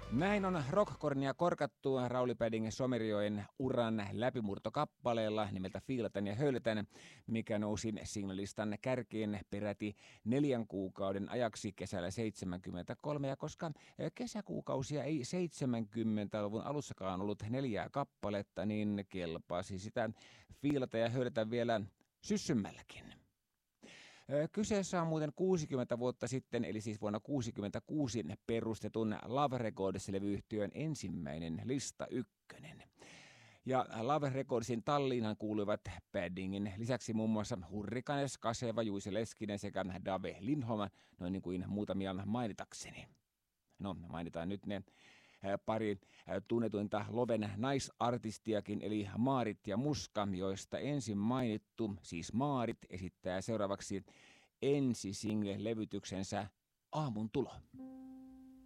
Näin on rockkornia korkattu Rauli Paddingin Somerjoen uran läpimurtokappaleella nimeltä Fiilatan ja höylätän, mikä nousi singlelistan kärkeen peräti 4 kuukauden ajaksi kesällä 73, ja koska kesäkuukausia ei 70-luvun alussakaan ollut 4 kappaletta, niin kelpasi sitä fiilata ja höylätä vielä syssymälläkin. Kyseessä on muuten 60 vuotta sitten, eli siis vuonna 1966 perustetun Love Records-levyyhtiön ensimmäinen lista ykkönen. Ja Love Recordsin talliinhan kuuluivat Paddingin lisäksi muun muassa Hurrikanes, Kaseva, Juise Leskinen sekä Dave Lindholm, noin niin kuin muutamia mainitakseni. No, mainitaan nyt ne pari tunnetuinta Loven naisartistiakin, eli Maarit ja Muska, joista ensin mainittu, siis Maarit, esittää seuraavaksi ensisingle-levytyksensä Aamun tulo.